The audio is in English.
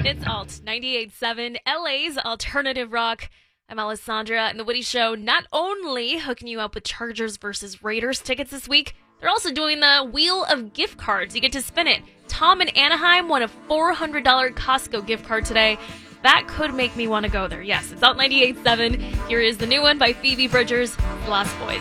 It's Alt 98.7, LA's alternative rock. I'm Alessandra, and The Woody Show not only hooking you up with Chargers versus Raiders tickets this week, they're also doing the Wheel of Gift Cards. You get to spin it. Tom in Anaheim won a $400 Costco gift card today. That could make me want to go there. Yes, it's Alt 98.7. Here is the new one by Phoebe Bridgers, Lost Boys.